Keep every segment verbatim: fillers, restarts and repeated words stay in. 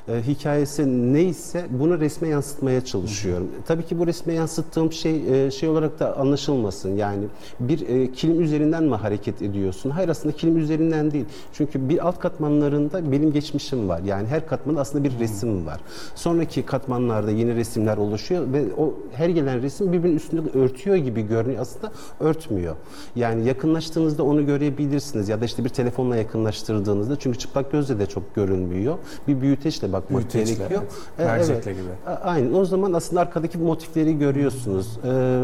e, hikayesi neyse bunu resme yansıtmaya çalışıyorum. Hı hı. Tabii ki bu resme yansıttığım şey e, şey olarak da anlaşılmasın. Yani bir e, kilim üzerinden mi hareket ediyorsun? Hayır, aslında kilim üzerinden değil. Çünkü bir alt katmanlarında benim geçmişim var. Yani her katmanda aslında bir resim var. Sonraki katmanlarda yeni resimler oluşuyor ve o her gelen resim birbirinin üstünde örtüyor gibi görünüyor. Aslında örtmüyor. Yani yakınlaştığınızda onu görebilirsiniz ya da işte bir telefonla yakınlaştırdığınızda, çünkü çıplak gözle de çok görünmüyor. Bir büyüteçle bakmak Büyüteçle, gerekiyor. evet. Mercekle evet. gibi. Aynen. O zaman aslında arkadaki motifleri görüyorsunuz. Ee,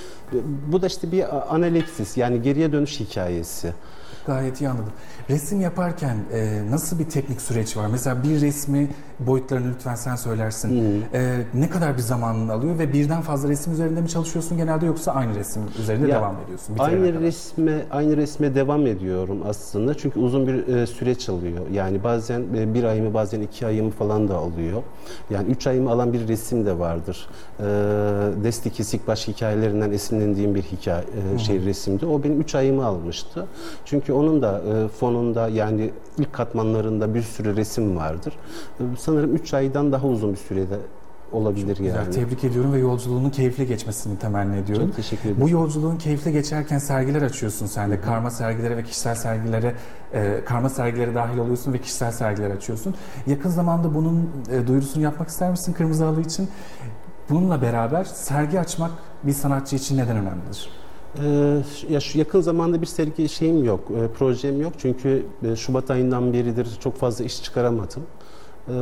bu da işte bir analeksis, yani geriye dönüş hikayesi. Gayet iyi anladım. Resim yaparken e, nasıl bir teknik süreç var? Mesela bir resmi boyutlarını lütfen sen söylersin. Hmm. E, ne kadar bir zamanını alıyor ve birden fazla resim üzerinde mi çalışıyorsun genelde, yoksa aynı resim üzerinde ya, devam ediyorsun? Aynı kadar. resme aynı resme devam ediyorum aslında. Çünkü uzun bir e, süreç alıyor. Yani bazen e, bir ayımı, bazen iki ayımı falan da alıyor. Yani üç ayımı alan bir resim de vardır. E, Desti Kesik Baş hikayelerinden esinlendiğim bir hikaye e, hmm. şey resimdi. O benim üç ayımı almıştı. Çünkü onun da e, fonunda, yani ilk katmanlarında bir sürü resim vardır. E, sanırım üç aydan daha uzun bir sürede olabilir. Çok yani. Güzel, tebrik ediyorum ve yolculuğunun keyifli geçmesini temenni ediyorum. Çok teşekkür ederim. Bu yolculuğun keyifli geçerken sergiler açıyorsun sen de. Karma sergilere ve kişisel sergilere, e, karma sergilere dahil oluyorsun ve kişisel sergiler açıyorsun. Yakın zamanda bunun e, duyurusunu yapmak ister misin Kırmızı Halı için? Bununla beraber sergi açmak bir sanatçı için neden önemlidir? Ee, ya şu yakın zamanda bir sergi şeyim yok, e, projem yok, çünkü e, Şubat ayından beridir çok fazla iş çıkaramadım. Ee,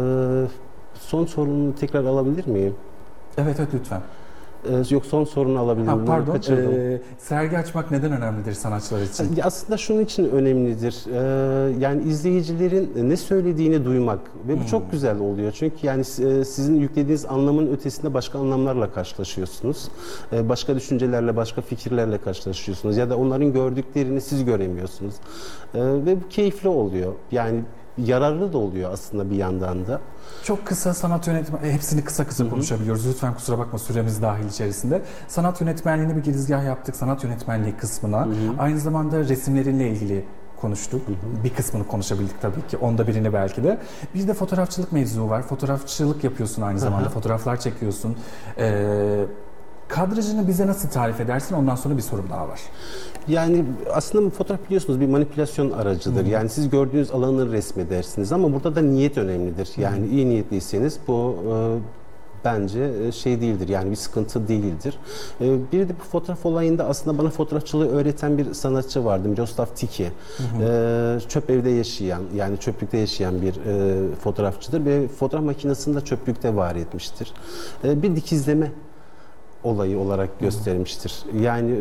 son sorunu tekrar alabilir miyim? Evet, evet lütfen. Ee, yok, son sorunu alabilir miyim? Pardon, e, sergi açmak neden önemlidir sanatçılar için? Aslında şunun için önemlidir, ee, yani izleyicilerin ne söylediğini duymak ve bu hmm. çok güzel oluyor. Çünkü yani sizin yüklediğiniz anlamın ötesinde başka anlamlarla karşılaşıyorsunuz. Ee, başka düşüncelerle, başka fikirlerle karşılaşıyorsunuz ya da onların gördüklerini siz göremiyorsunuz. Ee, ve bu keyifli oluyor. Yani yararlı da oluyor aslında bir yandan da. Çok kısa sanat yönetmen, hepsini kısa kısa konuşabiliyoruz. Lütfen kusura bakma, süremiz dahil içerisinde. Sanat yönetmenliğine bir girizgah yaptık, sanat yönetmenliği kısmına. Hı hı. Aynı zamanda resimlerinle ilgili konuştuk. Hı hı. Bir kısmını konuşabildik tabii ki, onda birini belki de. Bir de fotoğrafçılık mevzu var. Fotoğrafçılık yapıyorsun aynı zamanda, hı hı. fotoğraflar çekiyorsun. Ee, Kadrajını bize nasıl tarif edersin? Ondan sonra bir sorum daha var. Yani aslında fotoğraf biliyorsunuz bir manipülasyon aracıdır. Hı. Yani siz gördüğünüz alanı resmedersiniz ama burada da niyet önemlidir. Yani Hı. iyi niyetliyseniz bu e, bence şey değildir, yani bir sıkıntı değildir. E, bir de bu fotoğraf olayında aslında bana fotoğrafçılığı öğreten bir sanatçı vardı, Miroslav Tiki. E, çöp evde yaşayan, yani çöplükte yaşayan bir e, fotoğrafçıdır ve fotoğraf makinesini de çöplükte var etmiştir. E, bir dikizleme olayı olarak göstermiştir. Yani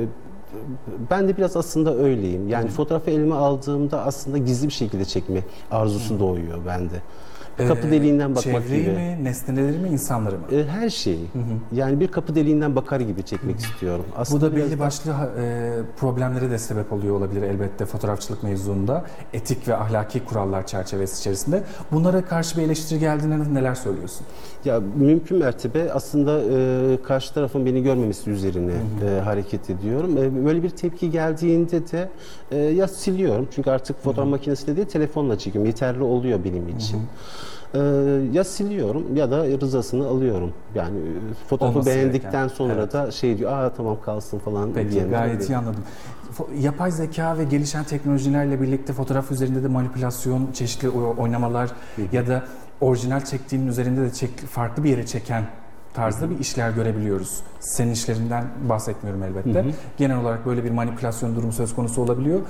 ben de biraz aslında öyleyim. Yani hmm. fotoğrafı elime aldığımda aslında gizli bir şekilde çekme arzusu hmm. doğuyor bende. Kapı deliğinden bakmak Çevreyi gibi. mi, nesneleri mi, insanları mı? Her şeyi. Hı hı. Yani bir kapı deliğinden bakar gibi çekmek hı hı. istiyorum. Aslında bu da belli başlı e, problemlere de sebep oluyor olabilir elbette fotoğrafçılık mevzuunda. Etik ve ahlaki kurallar çerçevesi içerisinde. Bunlara karşı bir eleştiri geldiğinde neler söylüyorsun? Ya mümkün mertebe aslında e, karşı tarafın beni görmemesi üzerine hı hı. E, hareket ediyorum. E, böyle bir tepki geldiğinde de e, ya siliyorum. Çünkü artık fotoğraf hı hı. makinesiyle değil, telefonla çekiyorum. Yeterli oluyor benim için. Hı hı. Ee, ya siliyorum ya da rızasını alıyorum. Yani fotoğrafı Olması beğendikten gereken. sonra evet. da şey diyor, aa tamam kalsın falan. Peki, gayet iyi anladım. Yapay zeka ve gelişen teknolojilerle birlikte fotoğraf üzerinde de manipülasyon, çeşitli oynamalar Hı. ya da orijinal çektiğinin üzerinde de çek, farklı bir yere çeken tarzda hı hı. bir işler görebiliyoruz. Senin işlerinden bahsetmiyorum elbette. Hı hı. Genel olarak böyle bir manipülasyon durumu söz konusu olabiliyor.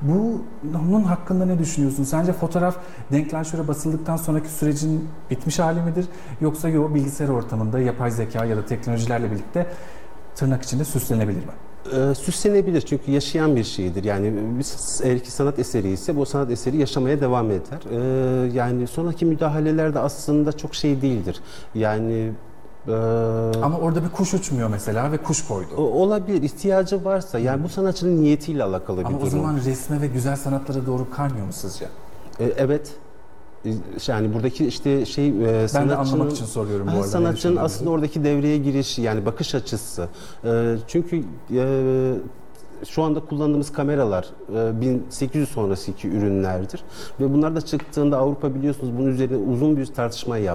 Bunun hakkında ne düşünüyorsun? Sence fotoğraf denklanşöre basıldıktan sonraki sürecin bitmiş hali midir? Yoksa yo, bilgisayar ortamında yapay zeka ya da teknolojilerle birlikte tırnak içinde süslenebilir mi? Ee, süslenebilir, çünkü yaşayan bir şeydir. Yani biz, eğer ki sanat eseri ise bu sanat eseri yaşamaya devam eder. Ee, yani sonraki müdahaleler de aslında çok şey değildir. Yani Ee, Ama orada bir kuş uçmuyor mesela ve kuş koydu. Olabilir, ihtiyacı varsa. Yani hmm. bu sanatçının niyetiyle alakalı bir Ama durum. Ama o zaman resme ve güzel sanatlara doğru kaymıyor mu sizce? Ee, evet. Yani buradaki işte şey e, ben de anlamak için soruyorum bu arada. Sanatçının aslında oradaki devreye girişi, yani bakış açısı. Ee, çünkü e, şu anda kullandığımız kameralar bin sekiz yüz sonrasındaki ürünlerdir ve bunlar da çıktığında Avrupa biliyorsunuz bunun üzerine uzun bir tartışma yaptı.